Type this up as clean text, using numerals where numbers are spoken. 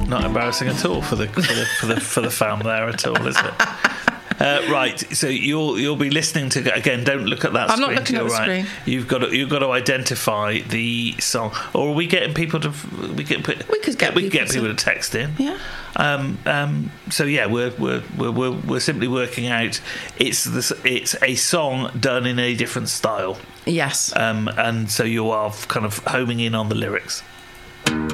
not embarrassing at all for the fam there at all, is it? Right, so you'll be listening to, again, don't look at that I'm screen. not looking at the screen. You've got to identify the song, or are we getting people to we could get people to text in. Yeah. So yeah, we're simply working out it's a song done in a different style. Yes. And so you are kind of homing in on the lyrics.